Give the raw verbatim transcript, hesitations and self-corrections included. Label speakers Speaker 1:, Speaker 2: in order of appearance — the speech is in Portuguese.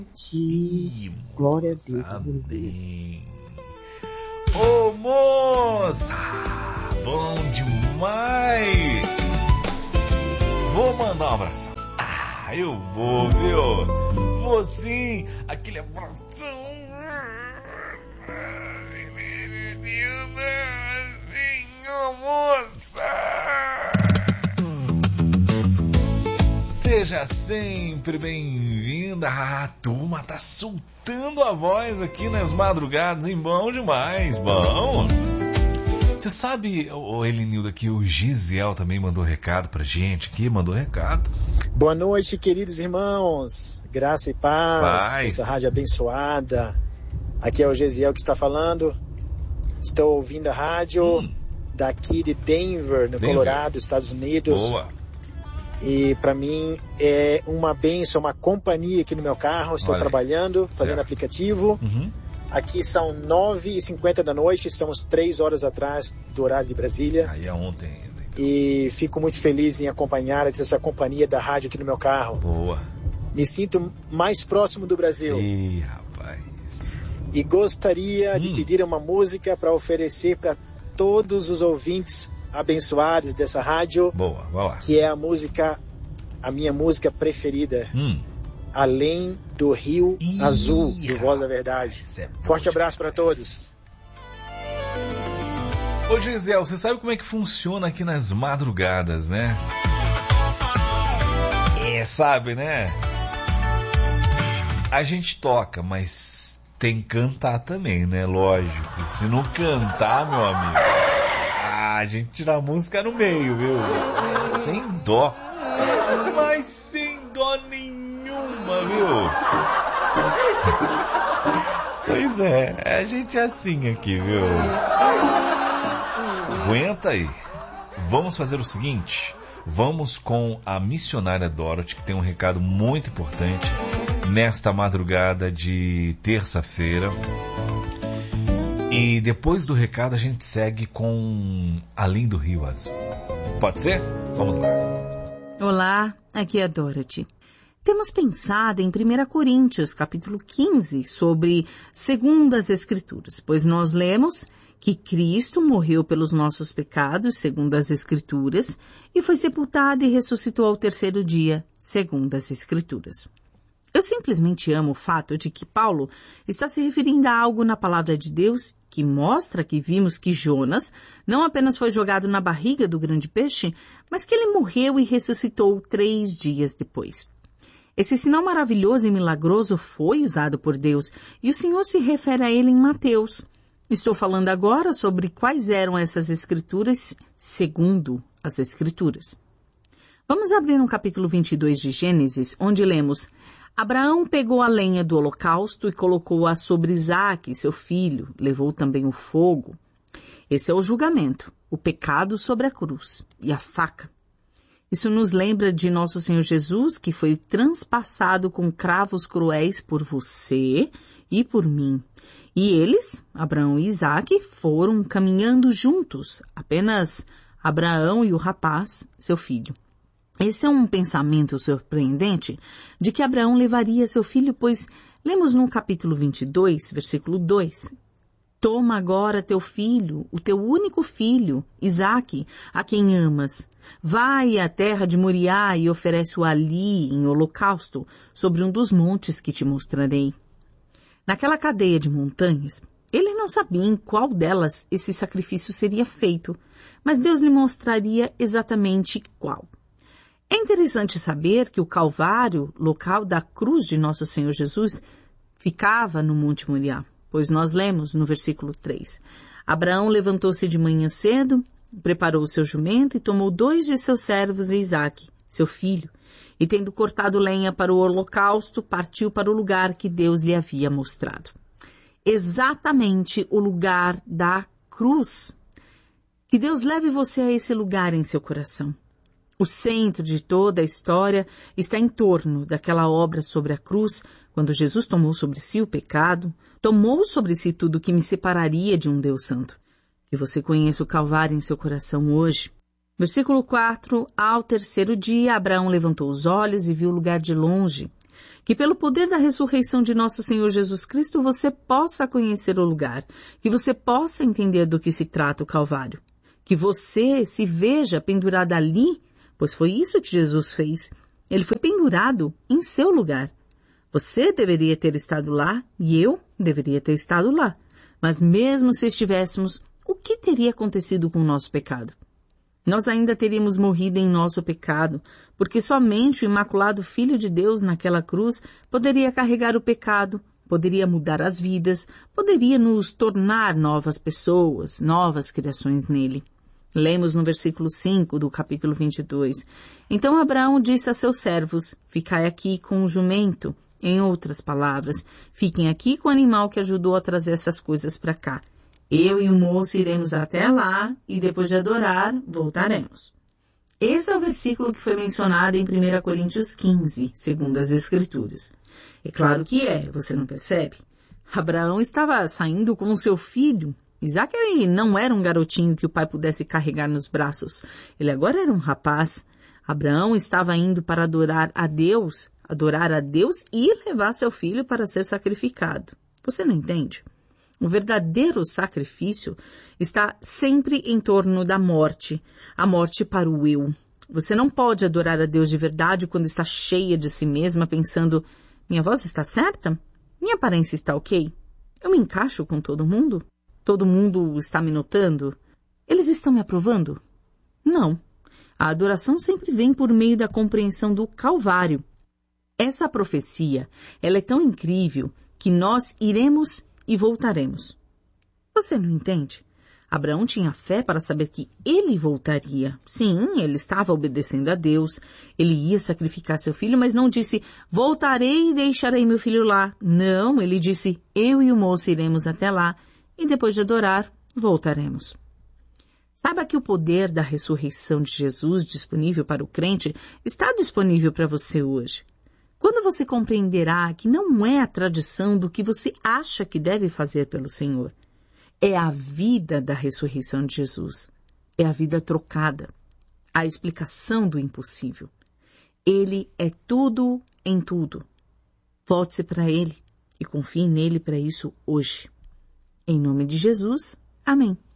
Speaker 1: Sim. Glória a Deus.
Speaker 2: Amém. Ô moça, bom demais. Vou mandar um abraço. Ah, eu vou, viu? Vou sim. Aquele abraço. Ô moça. Seja sempre bem-vinda. Ah, a turma tá soltando a voz aqui nas madrugadas, hein? Bom demais, bom. Você sabe, o Elenildo, que o Gisiel também mandou recado pra gente aqui, mandou recado.
Speaker 3: Boa noite, queridos irmãos. Graça e paz.
Speaker 2: Paz.
Speaker 3: Essa rádio abençoada. Aqui é o Gisiel que está falando. Estou ouvindo a rádio hum. daqui de Denver, no Denver. Colorado, Estados Unidos.
Speaker 2: Boa.
Speaker 3: E para mim é uma bênção, uma companhia aqui no meu carro. Estou Olha, trabalhando, fazendo certo. aplicativo. Uhum. Aqui são nove e cinquenta da noite, estamos três horas atrás do horário de Brasília.
Speaker 2: Aí é ontem ainda. Então.
Speaker 3: E fico muito feliz em acompanhar essa companhia da rádio aqui no meu carro.
Speaker 2: Boa.
Speaker 3: Me sinto mais próximo do Brasil.
Speaker 2: Ih, rapaz.
Speaker 3: E gostaria
Speaker 2: hum.
Speaker 3: de pedir uma música para oferecer para todos os ouvintes abençoados dessa rádio.
Speaker 2: Boa, vai lá.
Speaker 3: Que é a música, a minha música preferida.
Speaker 2: Hum.
Speaker 3: Além do Rio
Speaker 2: Ih,
Speaker 3: Azul, de Voz da Verdade. É Forte abraço para todos.
Speaker 2: Ô Gisele, você sabe como é que funciona aqui nas madrugadas, né? É, sabe, né? A gente toca, mas tem que cantar também, né? Lógico. Se não cantar, meu amigo, a gente tira a música no meio, viu? Sem dó. Mas sem dó nenhuma. Viu? Pois é, a gente é assim aqui, viu? Aguenta aí. Vamos fazer o seguinte: vamos com a missionária Dorothy, que tem um recado muito importante nesta madrugada de terça-feira. E depois do recado a gente segue com Além do Rio Azul. Pode ser? Vamos lá.
Speaker 4: Olá, aqui é a Dorothy. Temos pensado em primeira Coríntios, capítulo quinze, sobre segundo as Escrituras, pois nós lemos que Cristo morreu pelos nossos pecados, segundo as Escrituras, e foi sepultado e ressuscitou ao terceiro dia, segundo as Escrituras. Eu simplesmente amo o fato de que Paulo está se referindo a algo na palavra de Deus que mostra que vimos que Jonas não apenas foi jogado na barriga do grande peixe, mas que ele morreu e ressuscitou três dias depois. Esse sinal maravilhoso e milagroso foi usado por Deus, e o Senhor se refere a ele em Mateus. Estou falando agora sobre quais eram essas escrituras segundo as escrituras. Vamos abrir no capítulo vinte e dois de Gênesis, onde lemos: Abraão pegou a lenha do holocausto e colocou-a sobre Isaque, seu filho, levou também o fogo. Esse é o julgamento, o pecado sobre a cruz e a faca. Isso nos lembra de nosso Senhor Jesus, que foi transpassado com cravos cruéis por você e por mim. E eles, Abraão e Isaque, foram caminhando juntos, apenas Abraão e o rapaz, seu filho. Esse é um pensamento surpreendente de que Abraão levaria seu filho, pois lemos no capítulo vinte e dois, versículo dois. Toma agora teu filho, o teu único filho, Isaque, a quem amas. Vai à terra de Moriá e oferece-o ali em holocausto, sobre um dos montes que te mostrarei. Naquela cadeia de montanhas, ele não sabia em qual delas esse sacrifício seria feito, mas Deus lhe mostraria exatamente qual. É interessante saber que o Calvário, local da cruz de nosso Senhor Jesus, ficava no Monte Moriá. Pois nós lemos no versículo três. Abraão levantou-se de manhã cedo, preparou o seu jumento e tomou dois de seus servos e Isaque, seu filho, e tendo cortado lenha para o holocausto, partiu para o lugar que Deus lhe havia mostrado. Exatamente o lugar da cruz. Que Deus leve você a esse lugar em seu coração. O centro de toda a história está em torno daquela obra sobre a cruz, quando Jesus tomou sobre si o pecado, tomou sobre si tudo que me separaria de um Deus santo. Que você conheça o Calvário em seu coração hoje. Versículo quatro. Ao terceiro dia, Abraão levantou os olhos e viu o lugar de longe. Que pelo poder da ressurreição de nosso Senhor Jesus Cristo você possa conhecer o lugar, que você possa entender do que se trata o Calvário. Que você se veja pendurada ali, pois foi isso que Jesus fez. Ele foi pendurado em seu lugar. Você deveria ter estado lá e eu deveria ter estado lá. Mas mesmo se estivéssemos, o que teria acontecido com o nosso pecado? Nós ainda teríamos morrido em nosso pecado, porque somente o imaculado Filho de Deus naquela cruz poderia carregar o pecado, poderia mudar as vidas, poderia nos tornar novas pessoas, novas criações nele. Lemos no versículo cinco do capítulo vinte e dois. Então Abraão disse a seus servos, ficai aqui com o jumento. Em outras palavras, fiquem aqui com o animal que ajudou a trazer essas coisas para cá. Eu e o moço iremos até lá e depois de adorar, voltaremos. Esse é o versículo que foi mencionado em primeira Coríntios quinze, segundo as Escrituras. É claro que é, você não percebe? Abraão estava saindo com o seu filho. Isaac ele não era um garotinho que o pai pudesse carregar nos braços. Ele agora era um rapaz. Abraão estava indo para adorar a Deus, adorar a Deus e levar seu filho para ser sacrificado. Você não entende? O verdadeiro sacrifício está sempre em torno da morte, a morte para o eu. Você não pode adorar a Deus de verdade quando está cheia de si mesma, pensando, minha voz está certa? Minha aparência está ok? Eu me encaixo com todo mundo? Todo mundo está me notando? Eles estão me aprovando? Não. A adoração sempre vem por meio da compreensão do Calvário. Essa profecia, ela é tão incrível que nós iremos e voltaremos. Você não entende? Abraão tinha fé para saber que ele voltaria. Sim, ele estava obedecendo a Deus. Ele ia sacrificar seu filho, mas não disse, voltarei e deixarei meu filho lá. Não, ele disse, eu e o moço iremos até lá e depois de adorar, voltaremos. Saiba que o poder da ressurreição de Jesus disponível para o crente está disponível para você hoje. Quando você compreenderá que não é a tradição do que você acha que deve fazer pelo Senhor, é a vida da ressurreição de Jesus, é a vida trocada, a explicação do impossível. Ele é tudo em tudo. Volte-se para Ele e confie nele para isso hoje. Em nome de Jesus, amém.